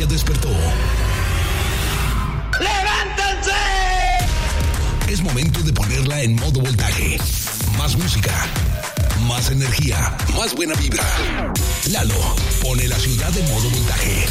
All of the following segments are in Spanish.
ya despertó. ¡Levántense! Es momento de ponerla en modo voltaje. Más música, más energía, más buena vibra. Lalo pone la ciudad en modo voltaje.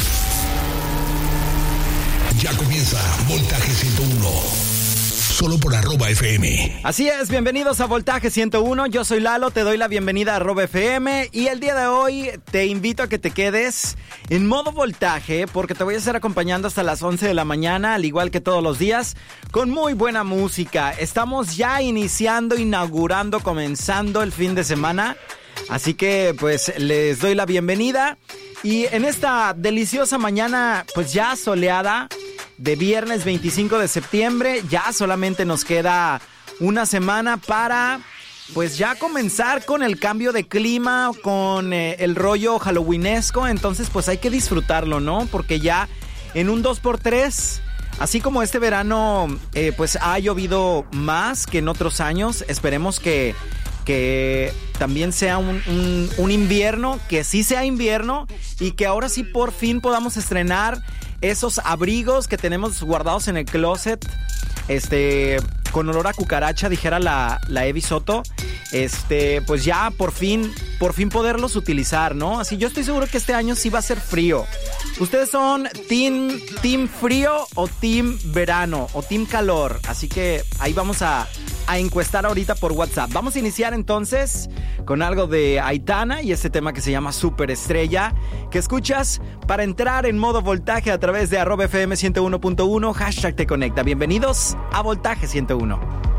Ya comienza Voltaje 101. Solo por @FM. Así es, bienvenidos a Voltaje 101. Yo soy Lalo, te doy la bienvenida a @FM. Y el día de hoy te invito a que te quedes en modo voltaje, porque te voy a estar acompañando hasta las 11 de la mañana, al igual que todos los días, con muy buena música. Estamos ya inaugurando, comenzando el fin de semana. Así que pues les doy la bienvenida. Y en esta deliciosa mañana, pues ya soleada, de viernes 25 de septiembre, ya solamente nos queda una semana para pues ya comenzar con el cambio de clima, con el rollo halloweenesco. Entonces pues hay que disfrutarlo, ¿no? Porque ya en un 2x3, así como este verano pues ha llovido más que en otros años, esperemos que también sea un invierno, que sí sea invierno, y que ahora sí por fin podamos estrenar esos abrigos que tenemos guardados en el closet, con olor a cucaracha, dijera la Evi Soto, pues ya por fin poderlos utilizar, ¿no? Así yo estoy seguro que este año sí va a ser frío. ¿Ustedes son team frío o team verano o team calor? Así que ahí vamos a encuestar ahorita por WhatsApp. Vamos a iniciar entonces con algo de Aitana y este tema que se llama Superestrella, que escuchas para entrar en modo voltaje a través de @FM 101.1, #te conecta. Bienvenidos a Voltaje 101.